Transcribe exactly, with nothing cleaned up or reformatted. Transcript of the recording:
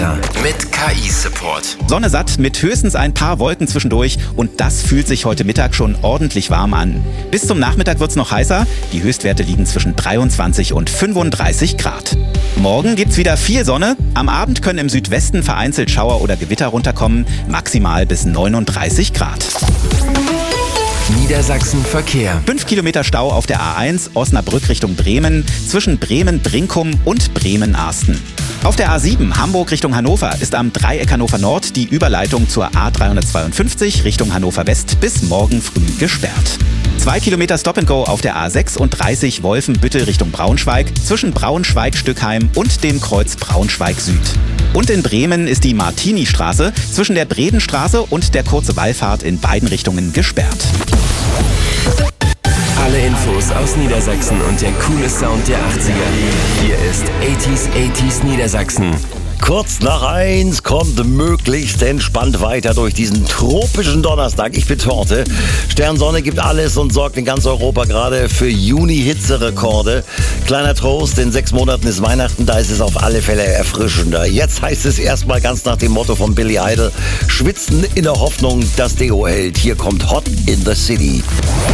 Mit K I-Support. Sonne satt mit höchstens ein paar Wolken zwischendurch und das fühlt sich heute Mittag schon ordentlich warm an. Bis zum Nachmittag wird's noch heißer. Die Höchstwerte liegen zwischen dreiundzwanzig und fünfunddreißig Grad. Morgen gibt's wieder viel Sonne. Am Abend können im Südwesten vereinzelt Schauer oder Gewitter runterkommen. Maximal bis neununddreißig Grad. Niedersachsen Verkehr. Fünf Kilometer Stau auf der A eins Osnabrück Richtung Bremen zwischen Bremen-Brinkum und Bremen-Arsten. Auf der A sieben Hamburg Richtung Hannover ist am Dreieck Hannover Nord die Überleitung zur A dreihundertzweiundfünfzig Richtung Hannover West bis morgen früh gesperrt. Zwei Kilometer Stop-and-Go auf der A sechsunddreißig Wolfenbüttel Richtung Braunschweig zwischen Braunschweig-Stückheim und dem Kreuz Braunschweig Süd. Und in Bremen ist die Martini-Straße zwischen der Bredenstraße und der Kurze Wallfahrt in beiden Richtungen gesperrt. Alle Infos aus Niedersachsen und der coole Sound der achtziger. Hier ist achtziger achtziger Niedersachsen. Kurz nach eins kommt möglichst entspannt weiter durch diesen tropischen Donnerstag. Ich bin Torte. Sternsonne gibt alles und sorgt in ganz Europa gerade für Juni-Hitzerekorde. Kleiner Trost, in sechs Monaten ist Weihnachten, da ist es auf alle Fälle erfrischender. Jetzt heißt es erstmal ganz nach dem Motto von Billy Idol: Schwitzen in der Hoffnung, dass Deo hält. Hier kommt Hot in the City.